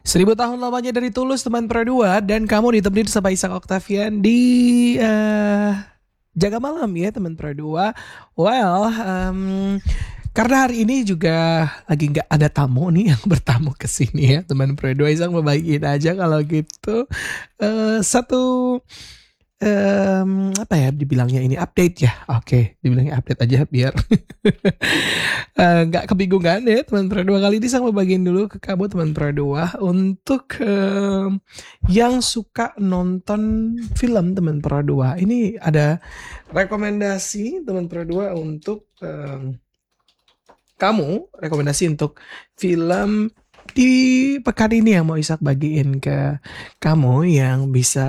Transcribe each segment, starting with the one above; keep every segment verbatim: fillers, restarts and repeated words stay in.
Seribu tahun lamanya dari Tulus teman Pro dua. Dan kamu ditemenin sama Isak Octavian di eh, Jaga Malam ya teman Pro dua. Well, em, karena hari ini juga lagi nggak ada tamu nih yang bertamu ke sini ya teman Pro dua. Isak mau bagiin aja kalau gitu eh, satu em, apa ya dibilangnya ini update ya. Oke, dibilangnya update aja biar eh, nggak kebingungan ya teman Pro dua. Kali ini saya mau bagiin dulu ke kamu teman Pro dua untuk em, yang suka nonton film teman Pro dua. Ini ada rekomendasi teman Pro dua untuk em, kamu, rekomendasi untuk film di pekan ini yang mau Isak bagiin ke kamu yang bisa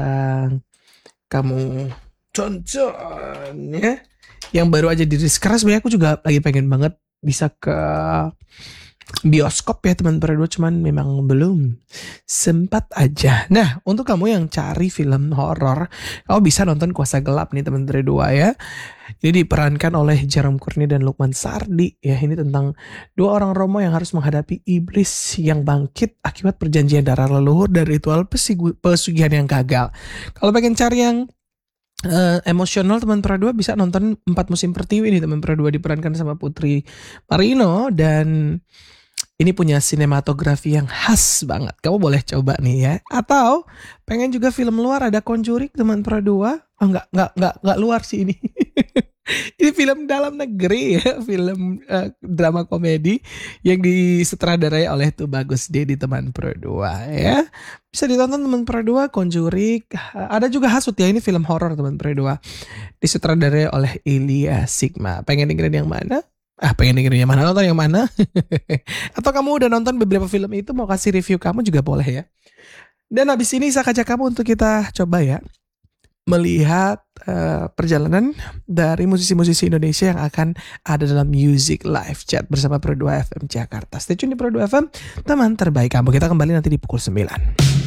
kamu tonton ya, yang baru aja dirilis. Karena sebenarnya aku juga lagi pengen banget bisa ke bioskop ya teman Pro dua, cuman memang belum sempat aja. Nah, untuk kamu yang cari film horor, kamu bisa nonton Kuasa Gelap nih teman Pro dua ya. Ini diperankan oleh Jarom Courtney dan Lukman Sardi ya. Ini tentang dua orang Romo yang harus menghadapi iblis yang bangkit akibat perjanjian darah leluhur dan ritual pesigu- pesugihan yang gagal. Kalau pengen cari yang Uh, emosional teman Pro dua bisa nonton Empat Musim Pertiwi nih teman Pro dua, diperankan sama Putri Marino dan ini punya sinematografi yang khas banget. Kamu boleh coba nih ya. Atau pengen juga film luar, ada Conjuring teman Pro dua. Oh enggak, enggak, enggak, enggak luar sih ini. Ini film dalam negeri ya, film uh, drama komedi yang disutradarai oleh Tubagus D di teman Pro dua ya. Bisa ditonton teman Pro dua, Conjuring. Ada juga Hasut ya, ini film horor teman Pro dua. Disutradarai oleh Ilya Sigma. Pengen dengerin yang mana? Ah, pengen dengerin yang mana? Nonton yang mana? Atau kamu udah nonton beberapa film itu, mau kasih review kamu juga boleh ya. Dan habis ini saya ajak kamu untuk kita coba ya melihat uh, perjalanan dari musisi-musisi Indonesia yang akan ada dalam Music Live Chat bersama Pro dua F M Jakarta. Stay tune di Pro dua F M, teman terbaik kamu. Kita kembali nanti di pukul sembilan.